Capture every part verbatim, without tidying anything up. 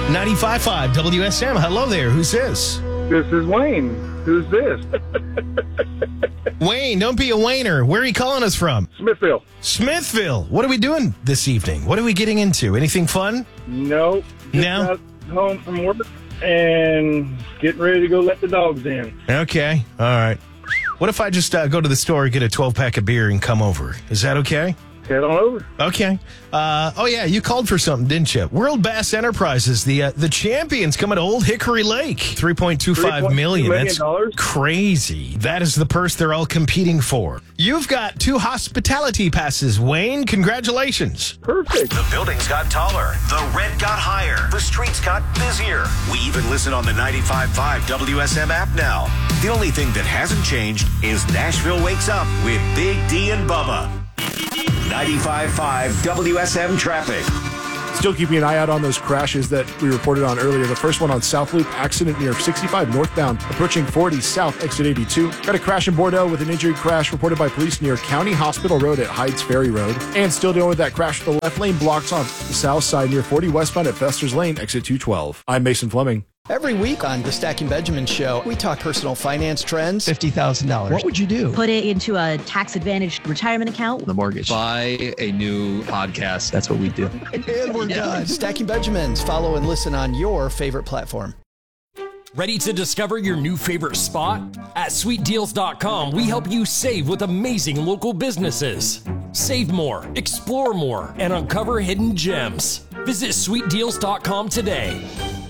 ninety-five point five W S M. Hello there. Who's this? This is Wayne. Who's this? Wayne, don't be a Wayner. Where are you calling us from? Smithville. Smithville. What are we doing this evening? What are we getting into? Anything fun? Nope. Just No? got home from work and getting ready to go let the dogs in. Okay. All right. What if I just uh, go to the store, get a twelve-pack of beer, and come over? Is that okay? Head on over. Okay. Uh, oh, yeah, you called for something, didn't you? World Bass Enterprises, the uh, the champions coming to Old Hickory Lake. three point two five million dollars. That's crazy. That is the purse they're all competing for. You've got two hospitality passes, Wayne. Congratulations. Perfect. The buildings got taller. The rent got higher. The streets got busier. We even listen on the ninety-five point five W S M app now. The only thing that hasn't changed is Nashville Wakes Up with Big D and Bubba. ninety-five point five W S M traffic. Still keeping an eye out on those crashes that we reported on earlier. The first one on South Loop, accident near sixty-five northbound, approaching forty south, exit eighty-two. Got a crash in Bordeaux with an injury crash reported by police near County Hospital Road at Heights Ferry Road. And still dealing with that crash with the left lane blocks on the south side near forty westbound at Fester's Lane, exit two twelve. I'm Mason Fleming. Every week on the Stacking Benjamin Show, we talk personal finance trends. fifty thousand dollars. What would you do? Put it into a tax-advantaged retirement account. The mortgage. Buy a new podcast. That's what we do. And we're done. Stacking Benjamins. Follow and listen on your favorite platform. Ready to discover your new favorite spot? At sweet deals dot com, we help you save with amazing local businesses. Save more, explore more, and uncover hidden gems. Visit sweet deals dot com today.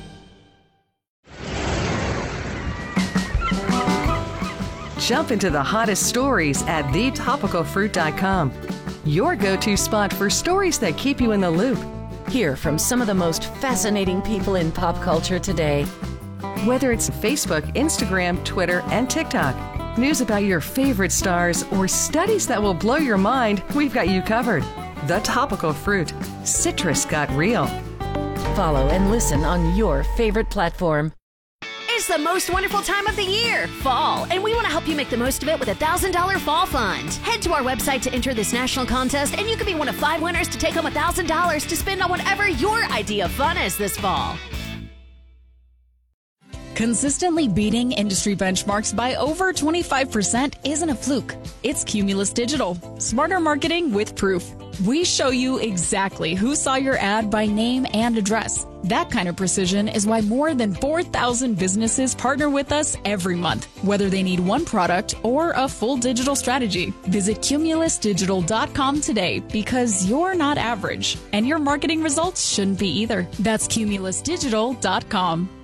Jump into the hottest stories at the topical fruit dot com. Your go-to spot for stories that keep you in the loop. Hear from some of the most fascinating people in pop culture today. Whether it's Facebook, Instagram, Twitter, and TikTok, news about your favorite stars, or studies that will blow your mind, we've got you covered. The Topical Fruit. Citrus got real. Follow and listen on your favorite platform. It's the most wonderful time of the year, fall, and we want to help you make the most of it with a one thousand dollars Fall Fund. Head to our website to enter this national contest, and you could be one of five winners to take home one thousand dollars to spend on whatever your idea of fun is this fall. Consistently beating industry benchmarks by over twenty-five percent isn't a fluke. It's Cumulus Digital. Smarter marketing with proof. We show you exactly who saw your ad by name and address. That kind of precision is why more than four thousand businesses partner with us every month, whether they need one product or a full digital strategy. Visit cumulus digital dot com today because you're not average, and your marketing results shouldn't be either. That's cumulus digital dot com.